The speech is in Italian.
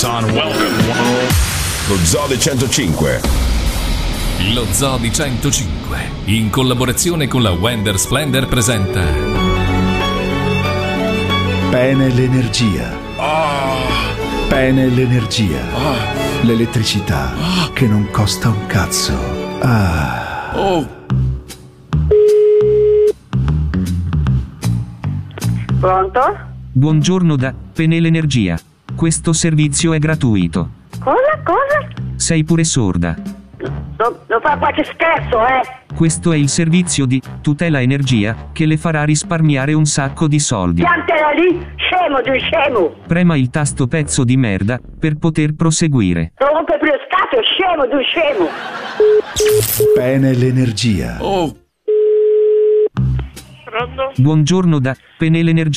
Lo Zoo di 105. Lo Zoo di 105, in collaborazione con la Wender Splendor, presenta Penel Energia. Penel Energia. L'elettricità che non costa un cazzo. Pronto? Buongiorno da Penel Energia. Questo servizio è gratuito. Cosa? Sei pure sorda. Non fa qualche scherzo, Questo è il servizio di tutela energia che le farà risparmiare un sacco di soldi. Piantela lì, scemo di scemo! Prema il tasto pezzo di merda per poter proseguire. Non rompe più lo scatto, scemo di scemo! Penel Energia. Pronto? Buongiorno da Penel Energia.